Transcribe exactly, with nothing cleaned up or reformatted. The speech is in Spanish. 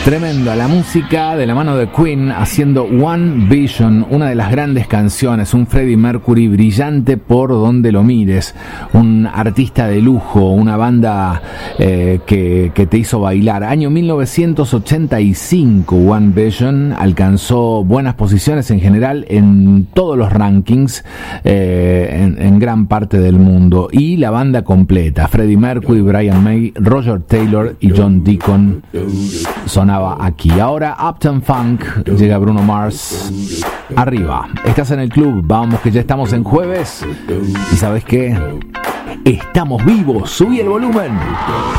Tremenda la música de la mano de Queen haciendo One Vision, una de las grandes canciones, un Freddie Mercury brillante por donde lo mires, un artista de lujo, una banda eh, que, que te hizo bailar. Año mil novecientos ochenta y cinco, One Vision alcanzó buenas posiciones en general en todos los rankings eh, en, en gran parte del mundo, y la banda completa, Freddie Mercury, Brian May, Roger Taylor y John Deacon, sonaba aquí. Ahora Uptown Funk, llega Bruno Mars. Arriba, estás en el club, vamos que ya estamos en jueves. ¿Y sabes qué? Estamos vivos, subí el volumen.